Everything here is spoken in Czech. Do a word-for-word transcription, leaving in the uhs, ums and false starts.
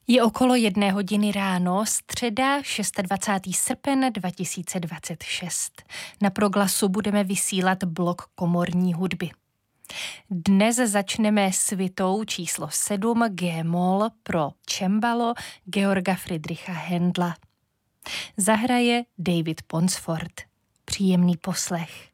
Je okolo jedné hodiny ráno, středa dvacátého šestého srpen dva tisíce dvacet šest. Na Proglasu budeme vysílat blok komorní hudby. Dnes začneme svitou číslo sedm G-moll pro cembalo Georga Friedricha Händla. Zahraje David Ponsford. Příjemný poslech.